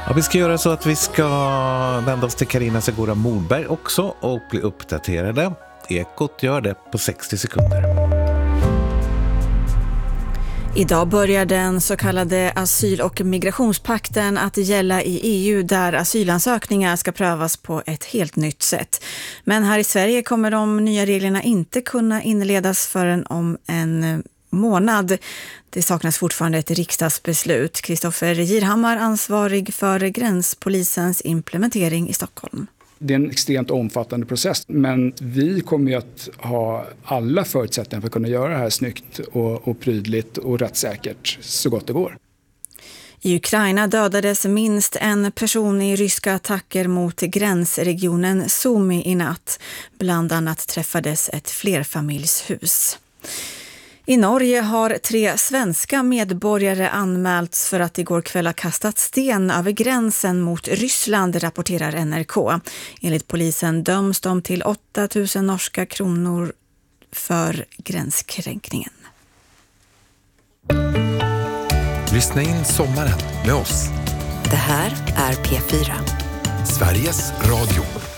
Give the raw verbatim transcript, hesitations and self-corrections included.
Ja, vi ska göra så att vi ska vända oss till Carina Segura Morberg också och bli uppdaterade. Ekot gör det på sextio sekunder. Idag börjar den så kallade asyl- och migrationspakten att gälla i E U där asylansökningar ska prövas på ett helt nytt sätt. Men här i Sverige kommer de nya reglerna inte kunna inledas förrän om en månad. Det saknas fortfarande ett riksdagsbeslut. Kristoffer Girhammar, ansvarig för gränspolisens implementering i Stockholm. Det är en extremt omfattande process, men vi kommer ju att ha alla förutsättningar för att kunna göra det här snyggt och, och prydligt och rättssäkert så gott det går. I Ukraina dödades minst en person i ryska attacker mot gränsregionen Sumy i natt. Bland annat träffades ett flerfamiljshus. I Norge har tre svenska medborgare anmälts för att igår kväll ha kastat sten över gränsen mot Ryssland, rapporterar N R K. Enligt polisen döms de till åtta tusen norska kronor för gränskränkningen. Lyssna in sommaren med oss. Det här är P fyra. Sveriges Radio.